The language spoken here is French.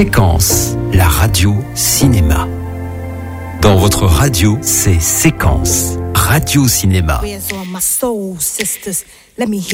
Séquence, la radio cinéma. Dans votre radio, c'est Séquence, radio cinéma.